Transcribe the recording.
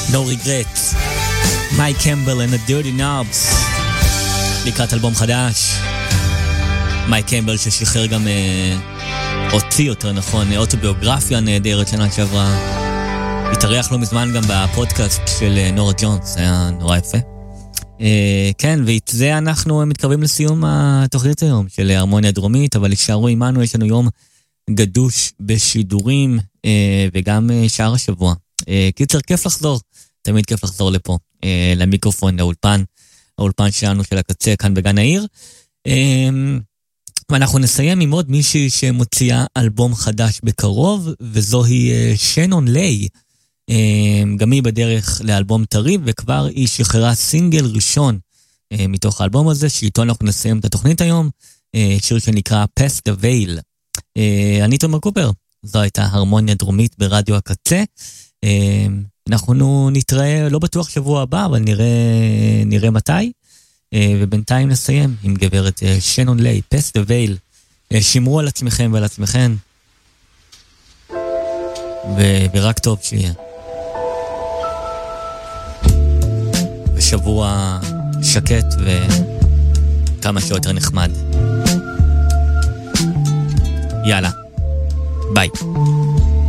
No Regrets, מייק קמבל and the Dirty Knobs, לקראת אלבום חדש. מייק קמבל ששחרר גם הוציא יותר נכון אוטוביוגרפיה נהדרת שנה שעברה, התארח לא מזמן גם בפודקאסט של נורה ג'ונס, היה נורא יפה. כן, ואת זה אנחנו מתקרבים לסיום התוכנית היום של הרמוניה דרומית, אבל יישארו עמנו, יש לנו יום גדוש בשידורים וגם שער השבוע. קיצר, כיף לחזור, תמיד כיף לחזור לפה, למיקרופון, האולפן שלנו של הקצה כאן בגן העיר. ואנחנו נסיים עם עוד מישהי שמוציאה אלבום חדש בקרוב, וזוהי שנון ליי. גם היא בדרך לאלבום טרי, וכבר היא שחררה סינגל ראשון מתוך האלבום הזה, שאיתו אנחנו נסיים את התוכנית היום, שיר שנקרא Past the Veil. אני תומר קופר, זו הייתה הרמוניה דרומית ברדיו הקצה. אנחנו נתראה, לא בטוח שבוע הבא, אבל נראה מתי. ובינתיים נסיים עם גברת שנון ליי, Past the Veil. שמרו על עצמכם ועל עצמכם, ורק טוב שיהיה. ושבוע שקט וכמה שיותר נחמד. יאללה, ביי.